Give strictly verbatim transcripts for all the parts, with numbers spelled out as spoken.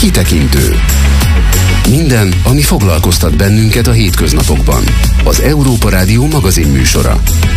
Kitekintő. Minden, ami foglalkoztat bennünket a hétköznapokban. Az Európa Rádió magazin műsora.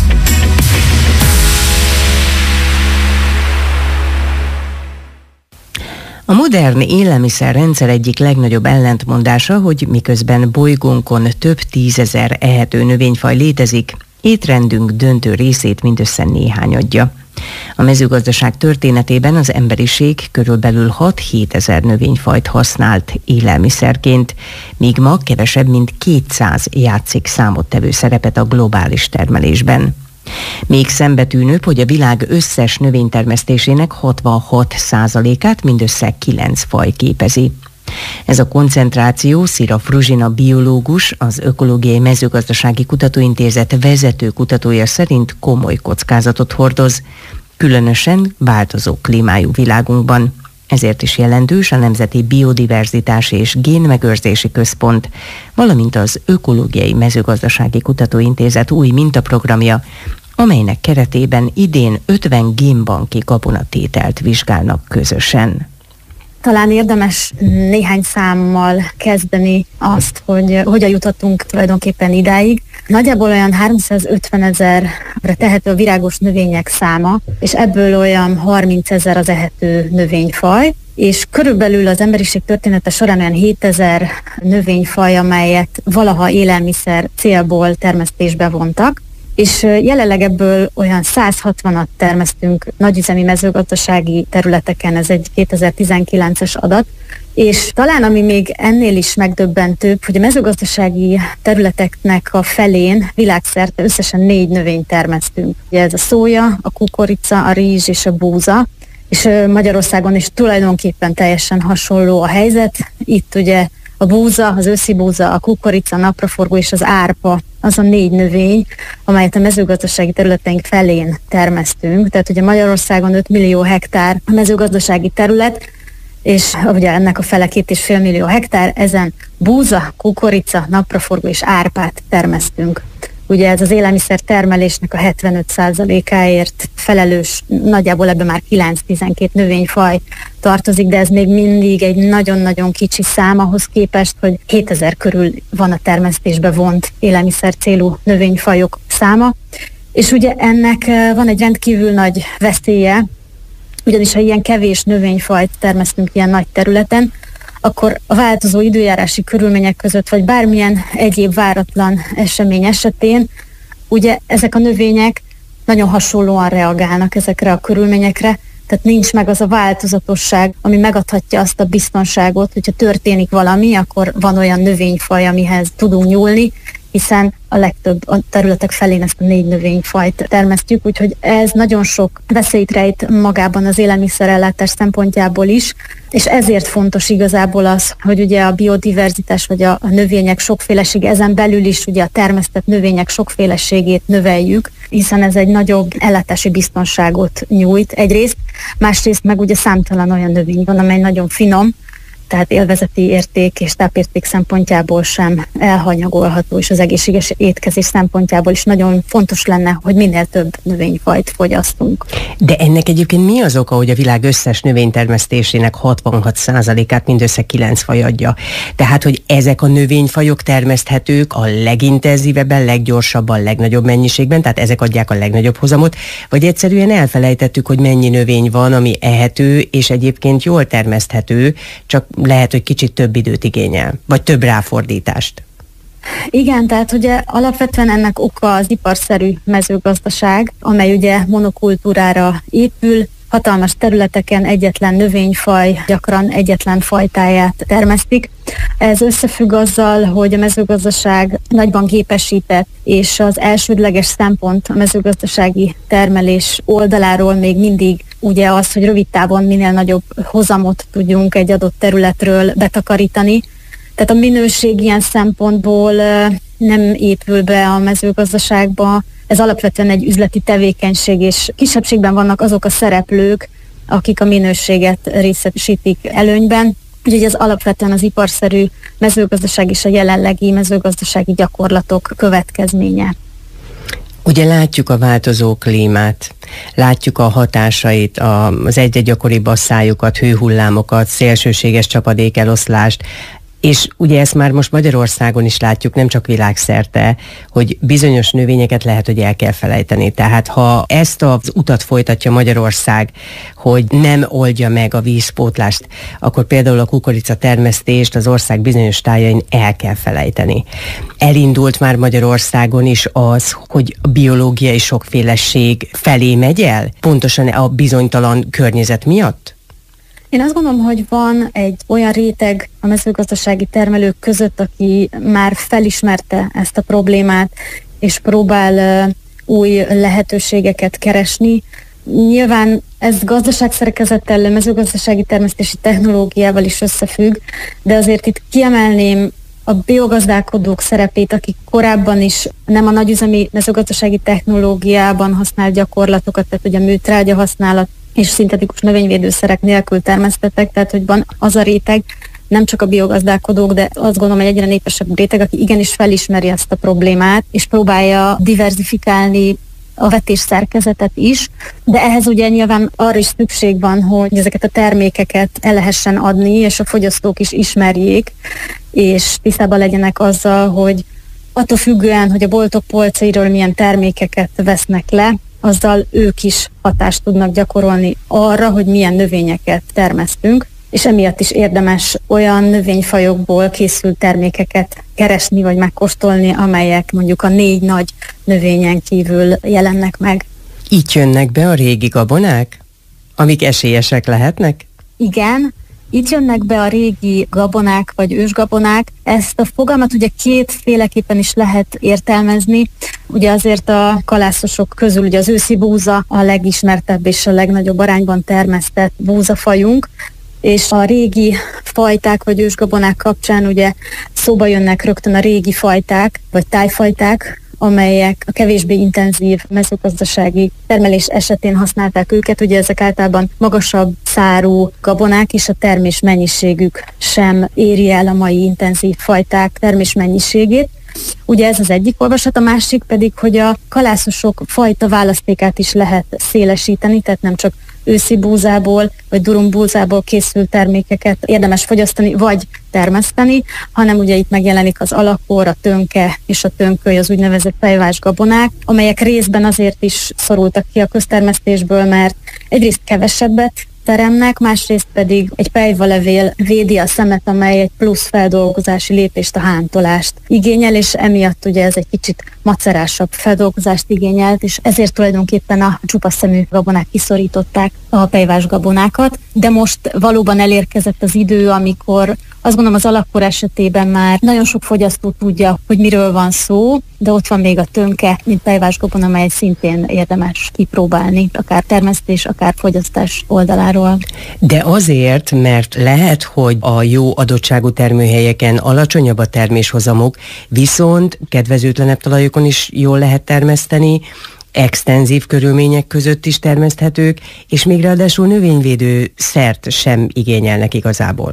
A modern élelmiszerrendszer egyik legnagyobb ellentmondása, hogy miközben bolygónkon több tízezer ehető növényfaj létezik, étrendünk döntő részét mindössze néhány adja. A mezőgazdaság történetében az emberiség körülbelül hat-hét ezer növényfajt használt élelmiszerként, míg ma kevesebb mint kétszáz játszik számottevő szerepet a globális termelésben. Még szembetűnőbb, hogy a világ összes növénytermesztésének hatvanhat százalékát mindössze kilenc faj képezi. Ez a koncentráció Szira Fruzsina biológus, az Ökológiai Mezőgazdasági Kutatóintézet vezető kutatója szerint komoly kockázatot hordoz, különösen változó klímájú világunkban. Ezért is jelentős a Nemzeti Biodiverzitási és Génmegőrzési Központ, valamint az Ökológiai Mezőgazdasági Kutatóintézet új mintaprogramja, amelynek keretében idén ötven génbanki gabonatételt vizsgálnak közösen. Talán érdemes néhány számmal kezdeni azt, hogy hogyan jutottunk tulajdonképpen idáig. Nagyjából olyan háromszázötven ezerre tehető a virágos növények száma, és ebből olyan harminc ezer az ehető növényfaj, és körülbelül az emberiség története során olyan hétezer növényfaj, amelyet valaha élelmiszer célból termesztésbe vontak, és jelenleg ebből olyan száz hatvanat termesztünk nagyüzemi mezőgazdasági területeken, ez egy kétezer-tizenkilences adat, és talán ami még ennél is megdöbbentőbb, hogy a mezőgazdasági területeknek a felén világszerte összesen négy növényt termesztünk. Ugye ez a szója, a kukorica, a rizs és a búza, és Magyarországon is tulajdonképpen teljesen hasonló a helyzet. Itt ugye a búza, az őszi búza, a kukorica, a napraforgó és az árpa az a négy növény, amelyet a mezőgazdasági területeink felén termesztünk. Tehát ugye Magyarországon öt millió hektár a mezőgazdasági terület, és ugye ennek a fele két és fél millió hektár, ezen búza, kukorica, napraforgó és árpát termesztünk. Ugye ez az élelmiszer termelésnek a hetvenöt százalékáért felelős, nagyjából ebben már kilenc-tizenkét növényfaj tartozik, de ez még mindig egy nagyon-nagyon kicsi szám ahhoz képest, hogy hétezer körül van a termesztésbe vont élelmiszer célú növényfajok száma. És ugye ennek van egy rendkívül nagy veszélye, ugyanis ha ilyen kevés növényfajt termesztünk ilyen nagy területen, akkor a változó időjárási körülmények között, vagy bármilyen egyéb váratlan esemény esetén, ugye ezek a növények nagyon hasonlóan reagálnak ezekre a körülményekre, tehát nincs meg az a változatosság, ami megadhatja azt a biztonságot, hogyha történik valami, akkor van olyan növényfaj, amihez tudunk nyúlni, hiszen a legtöbb a területek felén ezt a négy növényfajt termesztjük, úgyhogy ez nagyon sok veszélyt rejt magában az élelmiszerellátás szempontjából is, és ezért fontos igazából az, hogy ugye a biodiverzitás vagy a, a növények sokfélesége, ezen belül is ugye a termesztett növények sokféleségét növeljük, hiszen ez egy nagyobb ellátási biztonságot nyújt egyrészt, másrészt meg ugye számtalan olyan növény van, amely nagyon finom, tehát élvezeti érték és tápérték szempontjából sem elhanyagolható, és az egészséges étkezés szempontjából is nagyon fontos lenne, hogy minél több növényfajt fogyasztunk. De ennek egyébként mi az oka, hogy a világ összes növénytermesztésének hatvanhat százalékát mindössze kilenc faj adja? Tehát, hogy ezek a növényfajok termeszthetők a legintenzívebben, leggyorsabban, legnagyobb mennyiségben, tehát ezek adják a legnagyobb hozamot, vagy egyszerűen elfelejtettük, hogy mennyi növény van, ami ehető, és egyébként jól termeszthető, csak lehet, hogy kicsit több időt igényel, vagy több ráfordítást. Igen, tehát ugye alapvetően ennek oka az iparszerű mezőgazdaság, amely ugye monokultúrára épül, hatalmas területeken egyetlen növényfaj, gyakran egyetlen fajtáját termesztik. Ez összefügg azzal, hogy a mezőgazdaság nagyban gépesített, és az elsődleges szempont a mezőgazdasági termelés oldaláról még mindig ugye az, hogy rövid távon minél nagyobb hozamot tudjunk egy adott területről betakarítani. Tehát a minőség ilyen szempontból nem épül be a mezőgazdaságba. Ez alapvetően egy üzleti tevékenység, és kisebbségben vannak azok a szereplők, akik a minőséget részesítik előnyben. Úgyhogy ez alapvetően az iparszerű mezőgazdaság és a jelenlegi mezőgazdasági gyakorlatok következménye. Ugye látjuk a változó klímát, látjuk a hatásait, az egyre gyakoribb asszályukat, hőhullámokat, szélsőséges csapadékeloszlást, és ugye ezt már most Magyarországon is látjuk, nem csak világszerte, hogy bizonyos növényeket lehet, hogy el kell felejteni. Tehát ha ezt az utat folytatja Magyarország, hogy nem oldja meg a vízpótlást, akkor például a kukorica termesztést az ország bizonyos tájain el kell felejteni. Elindult már Magyarországon is az, hogy a biológiai sokféleség felé megy el, pontosan a bizonytalan környezet miatt? Én azt gondolom, hogy van egy olyan réteg a mezőgazdasági termelők között, aki már felismerte ezt a problémát, és próbál uh, új lehetőségeket keresni. Nyilván ez gazdaságszerkezettel, mezőgazdasági termesztési technológiával is összefügg, de azért itt kiemelném a biogazdálkodók szerepét, akik korábban is nem a nagyüzemi mezőgazdasági technológiában használt gyakorlatokat, tehát ugye a műtrágya használat és szintetikus növényvédőszerek nélkül termesztettek, tehát hogy van az a réteg, nem csak a biogazdálkodók, de azt gondolom, hogy egyre népesebb réteg, aki igenis felismeri ezt a problémát, és próbálja diverzifikálni a vetés szerkezetet is, de ehhez ugye nyilván arra is szükség van, hogy ezeket a termékeket el lehessen adni, és a fogyasztók is ismerjék, és tisztában legyenek azzal, hogy attól függően, hogy a boltok polcairól milyen termékeket vesznek le, azzal ők is hatást tudnak gyakorolni arra, hogy milyen növényeket termesztünk, és emiatt is érdemes olyan növényfajokból készült termékeket keresni vagy megkóstolni, amelyek mondjuk a négy nagy növényen kívül jelennek meg. Így jönnek be a régi gabonák, amik esélyesek lehetnek? Igen. Itt jönnek be a régi gabonák vagy ősgabonák. Ezt a fogalmat ugye kétféleképpen is lehet értelmezni. Ugye azért a kalászosok közül ugye az őszi búza a legismertebb és a legnagyobb arányban termesztett búzafajunk, és a régi fajták vagy ősgabonák kapcsán ugye szóba jönnek rögtön a régi fajták vagy tájfajták, amelyek a kevésbé intenzív mezőgazdasági termelés esetén használták őket. Ugye ezek általában magasabb szárú gabonák, és a termés mennyiségük sem éri el a mai intenzív fajták termés mennyiségét. Ugye ez az egyik olvasat, a másik pedig, hogy a kalászosok fajta választékát is lehet szélesíteni, tehát nem csak őszi búzából vagy durumbúzából készült termékeket érdemes fogyasztani vagy termeszteni, hanem ugye itt megjelenik az alakor, a tönke és a tönköly, az úgynevezett pejvás gabonák, amelyek részben azért is szorultak ki a köztermesztésből, mert egyrészt kevesebbet teremnek, másrészt pedig egy pejvalevél védi a szemet, amely egy plusz feldolgozási lépést, a hántolást igényel, és emiatt ugye ez egy kicsit macerásabb feldolgozást igényelt, és ezért tulajdonképpen a csupaszszemű gabonák kiszorították a pejvás gabonákat, de most valóban elérkezett az idő, amikor azt gondolom az alakkor esetében már nagyon sok fogyasztó tudja, hogy miről van szó, de ott van még a tönke, mint pejvás gabona, amely szintén érdemes kipróbálni, akár termesztés, akár fogyasztás oldaláról. De azért, mert lehet, hogy a jó adottságú termőhelyeken alacsonyabb a terméshozamok, viszont kedvezőtlenebb talajokon is jól lehet termeszteni, extenzív körülmények között is termeszthetők, és még ráadásul növényvédő szert sem igényelnek igazából.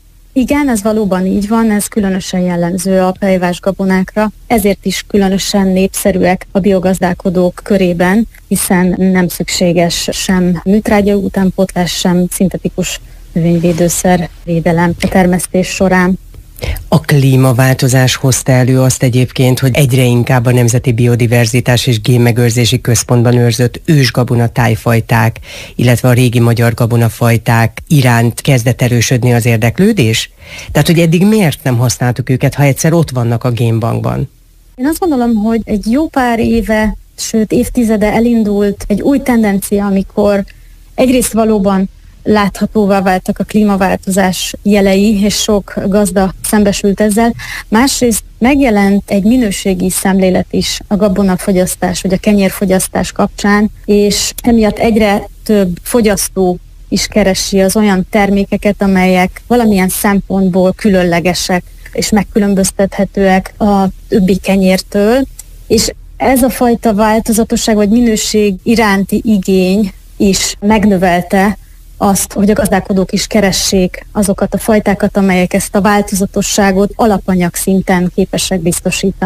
Igen, ez valóban így van, ez különösen jellemző a pejvás gabonákra, ezért is különösen népszerűek a biogazdálkodók körében, hiszen nem szükséges sem műtrágya utánpótlás, sem szintetikus növényvédőszer védelem a termesztés során. A klímaváltozás hozta elő azt egyébként, hogy egyre inkább a Nemzeti Biodiverzitás és Génmegőrzési Központban őrzött ősgabona tájfajták, illetve a régi magyar gabonafajták iránt kezdett erősödni az érdeklődés? Tehát, hogy eddig miért nem használtuk őket, ha egyszer ott vannak a génbankban? Én azt gondolom, hogy egy jó pár éve, sőt évtizede elindult egy új tendencia, amikor egyrészt valóban láthatóvá váltak a klímaváltozás jelei, és sok gazda szembesült ezzel. Másrészt megjelent egy minőségi szemlélet is a gabonafogyasztás vagy a kenyérfogyasztás kapcsán, és emiatt egyre több fogyasztó is keresi az olyan termékeket, amelyek valamilyen szempontból különlegesek és megkülönböztethetőek a többi kenyértől, és ez a fajta változatosság vagy minőség iránti igény is megnövelte azt, hogy a gazdálkodók is keressék azokat a fajtákat, amelyek ezt a változatosságot alapanyag szinten képesek biztosítani.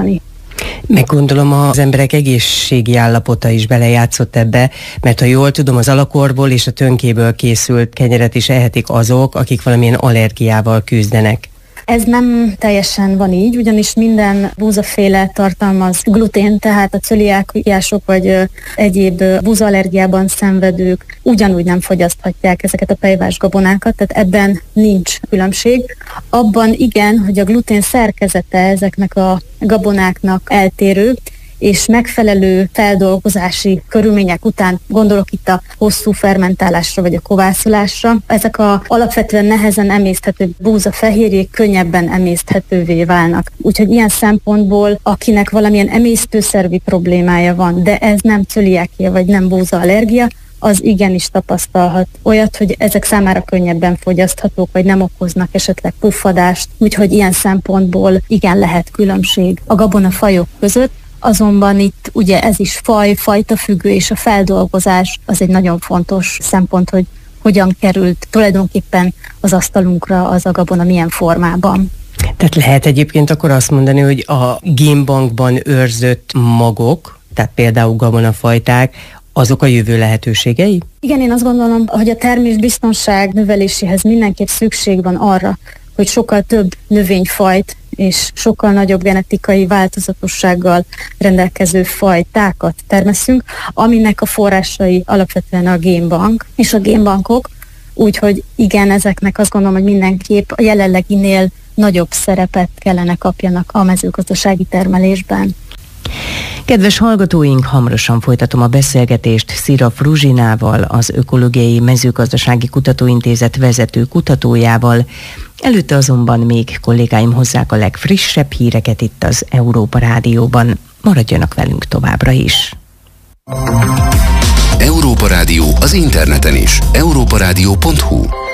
Meggondolom, az emberek egészségi állapota is belejátszott ebbe, mert ha jól tudom, az alakorból és a tönkéből készült kenyeret is ehetik azok, akik valamilyen allergiával küzdenek. Ez nem teljesen van így, ugyanis minden búzaféle tartalmaz glutén, tehát a cöliákiások vagy ö, egyéb ö, búzaallergiában szenvedők ugyanúgy nem fogyaszthatják ezeket a pejvás gabonákat, tehát ebben nincs különbség. Abban igen, hogy a glutén szerkezete ezeknek a gabonáknak eltérő, és megfelelő feldolgozási körülmények után, gondolok itt a hosszú fermentálásra vagy a kovászolásra, ezek a alapvetően nehezen emészthető búzafehérjék könnyebben emészthetővé válnak. Úgyhogy ilyen szempontból, akinek valamilyen emésztőszervi problémája van, de ez nem cöliákia vagy nem búzaallergia, az igenis tapasztalhat olyat, hogy ezek számára könnyebben fogyaszthatók, vagy nem okoznak esetleg puffadást. Úgyhogy ilyen szempontból igen lehet különbség a gabonafajok között. Azonban itt ugye ez is faj, fajta függő, és a feldolgozás az egy nagyon fontos szempont, hogy hogyan került tulajdonképpen az asztalunkra az a gabona, milyen formában. Tehát lehet egyébként akkor azt mondani, hogy a génbankban őrzött magok, tehát például gabonafajták, azok a jövő lehetőségei? Igen, én azt gondolom, hogy a termésbiztonság növeléséhez mindenképp szükség van arra, hogy sokkal több növényfajt és sokkal nagyobb genetikai változatossággal rendelkező fajtákat termeszünk, aminek a forrásai alapvetően a génbank és a génbankok, úgyhogy igen, ezeknek azt gondolom, hogy mindenképp a jelenleginél nagyobb szerepet kellene kapjanak a mezőgazdasági termelésben. Kedves hallgatóink, hamarosan folytatom a beszélgetést Szira Fruzsinával, az Ökológiai Mezőgazdasági Kutatóintézet vezető kutatójával. Előtte azonban még kollégáim hozzák a legfrissebb híreket itt az Európa Rádióban. Maradjanak velünk továbbra is. Európa Rádió az interneten is. európa rádió pont hu